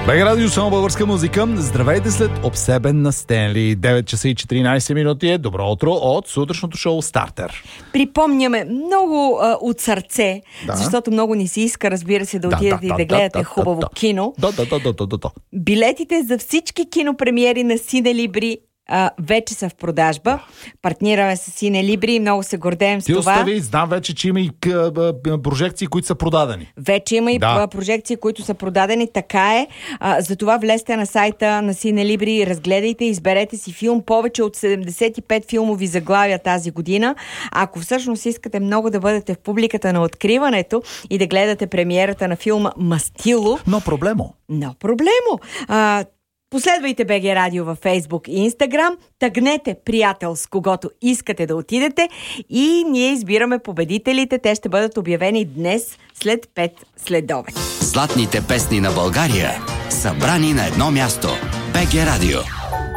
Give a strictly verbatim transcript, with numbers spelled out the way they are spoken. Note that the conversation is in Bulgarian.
БГ Радио, само българска музика. Здравейте след обсебен на Стенли. девет часа и четиринайсет минути е добро утро от сутрешното шоу Стартер. Припомняме много а, от сърце, да. Защото много ни се иска, разбира се, да, да отидете да, и да, да гледате да, хубаво да, кино. Да, да, да, да, да, да, да. Билетите за всички кинопремиери на Синелибри Uh, вече са в продажба. Партнираме с Синелибри и много се гордеем с Ти това. Ти остави, знам вече, че има и прожекции, които са продадени. Вече има и да. прожекции, които са продадени. Така е. Uh, затова влезте на сайта на Синелибри, разгледайте, изберете си филм. Повече от седемдесет и пет филмови заглавия тази година. Ако всъщност искате много да бъдете в публиката на откриването и да гледате премиерата на филма Мастило. Но проблемо. Но проблемо. Uh, Последвайте БГ Радио във Фейсбук и Инстаграм, тъгнете приятел, с когото искате да отидете и ние избираме победителите. Те ще бъдат обявени днес след пет следобед. Златните песни на България, събрани на едно място. БГ Радио.